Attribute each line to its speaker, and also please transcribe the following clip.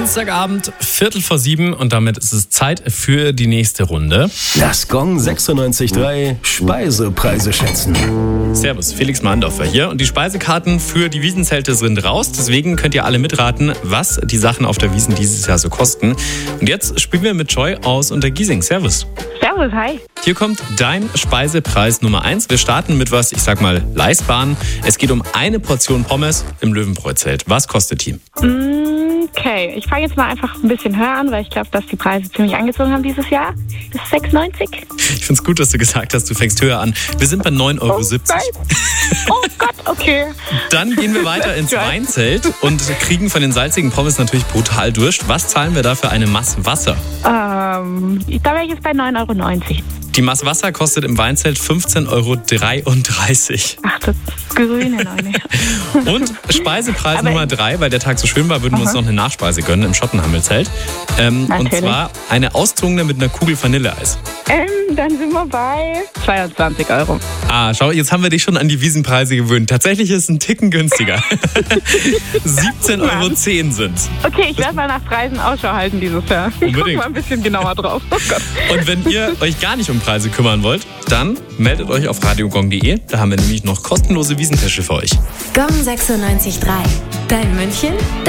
Speaker 1: Dienstagabend, 6:45 und damit ist es Zeit für die nächste Runde.
Speaker 2: Das Gong 96.3 Speisepreise schätzen.
Speaker 1: Servus, Felix Mahndorfer hier und die Speisekarten für die Wiesenzelte sind raus. Deswegen könnt ihr alle mitraten, was die Sachen auf der Wiesn dieses Jahr so kosten. Und jetzt spielen wir mit Joy aus Untergiesing. Servus.
Speaker 3: Servus, hi.
Speaker 1: Hier kommt dein Speisepreis Nummer 1. Wir starten mit was, ich sag mal, leistbaren. Es geht um eine Portion Pommes im Löwenbräu-Zelt. Was kostet die?
Speaker 3: Okay, ich fange jetzt mal einfach ein bisschen höher an, weil ich glaube, dass die Preise ziemlich angezogen haben dieses Jahr. Das ist 6,90.
Speaker 1: Ich find's gut, dass du gesagt hast, du fängst höher an. Wir sind bei 9,70 Euro.
Speaker 3: Oh Gott, okay.
Speaker 1: Dann gehen wir weiter ins Weinzelt und kriegen von den salzigen Pommes natürlich brutal Durst. Was zahlen wir da für eine Maß Wasser?
Speaker 3: Da wäre ich jetzt bei 9,90 Euro.
Speaker 1: Die Maß Wasser kostet im Weinzelt 15,33 Euro.
Speaker 3: Ach, das grüne Neune.
Speaker 1: Und Speisepreis Nummer 3, weil der Tag so schön war, würden wir uns noch eine Nachspeise gönnen im Schottenhammelzelt. Und zwar eine Auszogene mit einer Kugel Vanilleeis.
Speaker 3: Dann sind wir bei 22 Euro.
Speaker 1: Ah, schau, jetzt haben wir dich schon an die Wiesenpreise gewöhnt. Tatsächlich ist es ein Ticken günstiger. 17,10 Euro sind's.
Speaker 3: Okay, ich werde mal nach Preisen Ausschau halten dieses Jahr. Ich guck mal ein bisschen genauer drauf. Oh Gott.
Speaker 1: Und wenn ihr euch gar nicht um Preise kümmern wollt, dann meldet euch auf radiogong.de. Da haben wir nämlich noch kostenlose Wiesentische für euch.
Speaker 4: Gong 96.3. Dein München,